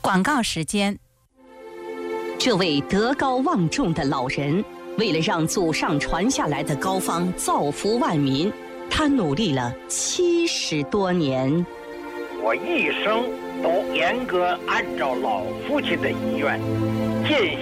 广告时间。 这位德高望重的老人，为了让祖上传下来的膏方造福万民，他努力了70多年。 我一生都严格按照老父亲的遗愿，尽